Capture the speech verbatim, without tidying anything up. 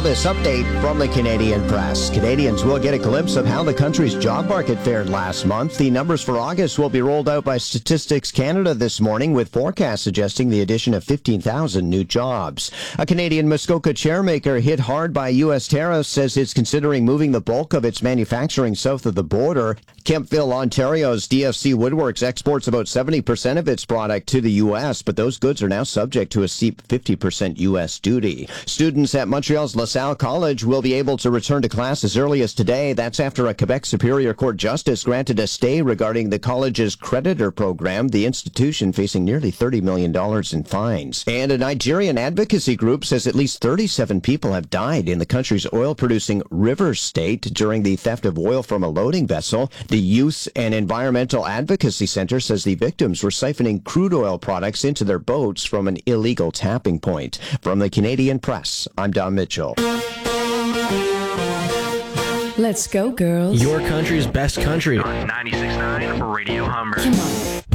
this update from the Canadian Press. Canadians will get a glimpse of how the country's job market fared last month. The numbers for August will be rolled out by Statistics Canada this morning, with forecasts suggesting the addition of fifteen thousand new jobs. A Canadian Muskoka chairmaker hit hard by U S tariffs says it's considering moving the bulk of its manufacturing south of the border. Kemptville, Ontario's D F C Woodworks exports about seventy percent of its product to the U S, but those goods are now subject to a steep fifty percent U S duty. Students at Montreal's LaSalle College will be able to return to class as early as today. That's after a Quebec Superior Court justice granted a stay regarding the college's creditor program, the institution facing nearly thirty million dollars in fines. And a Nigerian advocacy group says at least thirty-seven people have died in the country's oil-producing Rivers State during the theft of oil from a loading vessel. The Youth and Environmental Advocacy Center says the victims were siphoning crude oil products into their boats from an illegal tapping point. From the Canadian Press, I'm Don Mitchell. Let's go, girls. Your country's best country. ninety-six point nine Radio Humber. Come on.